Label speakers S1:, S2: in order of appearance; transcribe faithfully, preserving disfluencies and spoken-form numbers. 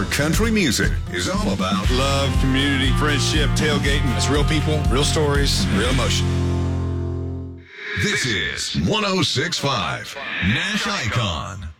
S1: where country music is all about
S2: love, community, friendship, tailgating. It's real people, real stories, real emotion.
S1: This is one oh six point five Nash Icon.